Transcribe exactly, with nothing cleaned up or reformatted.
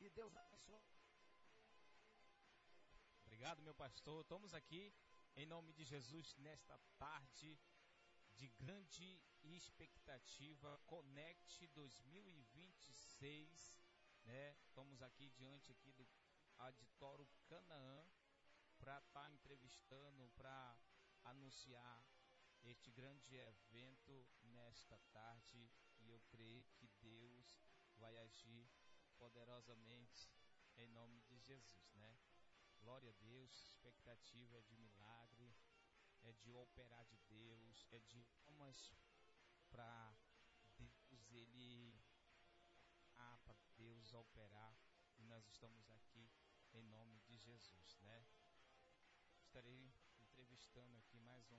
Que Deus abençoe. Obrigado, meu pastor. Estamos aqui em nome de Jesus nesta tarde de grande expectativa. Connect dois mil e vinte e seis, né? Estamos aqui diante aqui do Auditório Canaã para estar tá entrevistando, para anunciar este grande evento nesta tarde, e eu creio que Deus vai agir poderosamente em nome de Jesus, né? Glória a Deus, expectativa é de milagre, é de operar de Deus, é de almas para Deus, ele ah, para Deus operar, e nós estamos aqui em nome de Jesus, né? Estarei entrevistando aqui mais um